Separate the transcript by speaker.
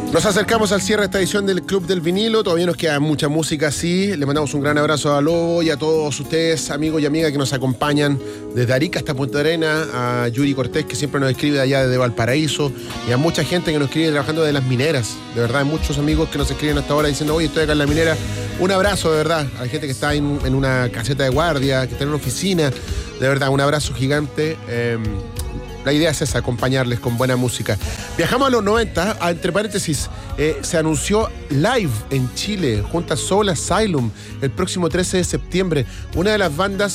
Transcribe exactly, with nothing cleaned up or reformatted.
Speaker 1: Nos acercamos al cierre de esta edición del Club del Vinilo. Todavía nos queda mucha música, sí. Le mandamos un gran abrazo a Lobo y a todos ustedes, amigos y amigas que nos acompañan desde Arica hasta Punta Arenas, a Yuri Cortés, que siempre nos escribe de allá desde Valparaíso, y a mucha gente que nos escribe trabajando de las mineras. De verdad, hay muchos amigos que nos escriben hasta ahora diciendo, oye, estoy acá en la minera. Un abrazo, de verdad. Hay gente que está en, en una caseta de guardia, que está en una oficina. De verdad, un abrazo gigante. Eh, La idea es esa, acompañarles con buena música. Viajamos a los noventa, a, entre paréntesis, eh, se anunció live en Chile junto a Soul Asylum el próximo trece de septiembre. Una de las bandas